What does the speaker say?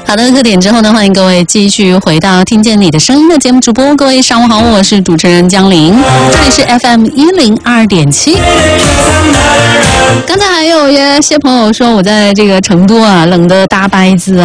好的，课点之后呢，欢迎各位继续回到听见你的声音的节目主播。各位上午好，我是主持人江玲，这里是 FM102.7。刚才还有一些朋友说我在这个成都啊，冷得大白子